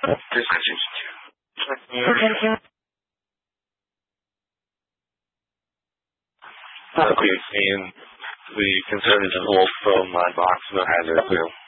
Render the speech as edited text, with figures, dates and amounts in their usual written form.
We've seen the conservative wolf from my box no hazard too.